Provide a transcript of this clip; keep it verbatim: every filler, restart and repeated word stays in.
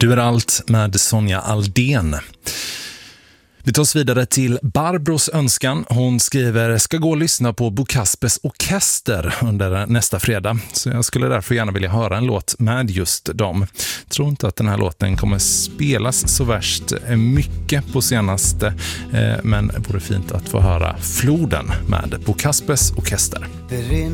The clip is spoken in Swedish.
Du är allt med Sonja Aldén. Vi tar oss vidare till Barbros önskan. Hon skriver, ska gå och lyssna på Bo Kaspers Orkester under nästa fredag. Så jag skulle därför gärna vilja höra en låt med just dem. Tror inte att den här låten kommer spelas så värst mycket på senaste. Men det vore fint att få höra Floden med Bo Kaspers Orkester.